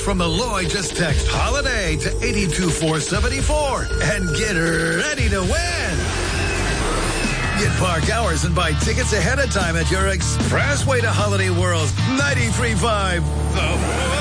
from Malloy. Just text HOLIDAY to 82474 and get ready to win. Get park hours and buy tickets ahead of time at your expressway to Holiday World's 93.5 The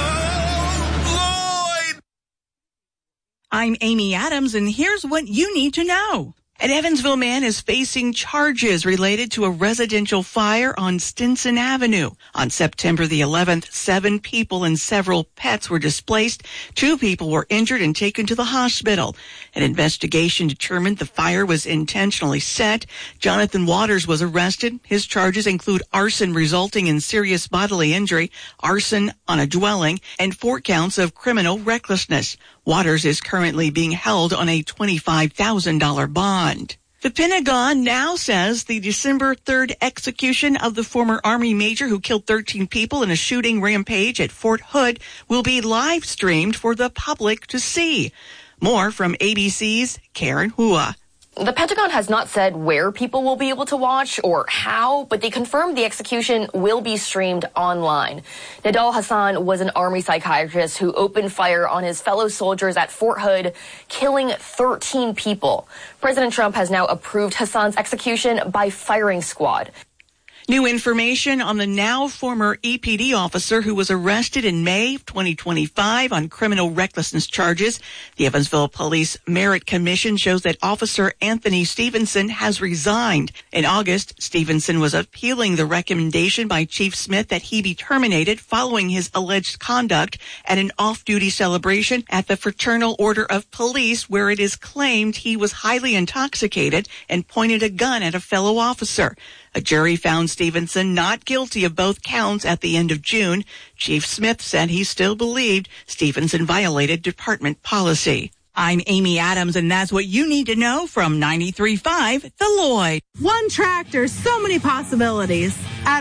Lloyd. I'm Amy Adams, and here's what you need to know. An Evansville man is facing charges related to a residential fire on Stinson Avenue. On September the 11th, 7 people and several pets were displaced. 2 people were injured and taken to the hospital. An investigation determined the fire was intentionally set. Jonathan Waters was arrested. His charges include arson resulting in serious bodily injury, arson on a dwelling, and 4 counts of criminal recklessness. Waters is currently being held on a $25,000 bond. The Pentagon now says the December 3rd execution of the former Army major who killed 13 people in a shooting rampage at Fort Hood will be live streamed for the public to see. More from ABC's Karen Hua. The Pentagon has not said where people will be able to watch or how, but they confirmed the execution will be streamed online. Nidal Hasan was an Army psychiatrist who opened fire on his fellow soldiers at Fort Hood, killing 13 people. President Trump has now approved Hasan's execution by firing squad. New information on the now former EPD officer who was arrested in May of 2025 on criminal recklessness charges. The Evansville Police Merit Commission shows that Officer Anthony Stevenson has resigned. In August, Stevenson was appealing the recommendation by Chief Smith that he be terminated following his alleged conduct at an off-duty celebration at the Fraternal Order of Police, where it is claimed he was highly intoxicated and pointed a gun at a fellow officer. A jury found Stevenson not guilty of both counts at the end of June. Chief Smith said he still believed Stevenson violated department policy. I'm Amy Adams, and that's what you need to know from 93.5 The Lloyd. One tractor, so many possibilities.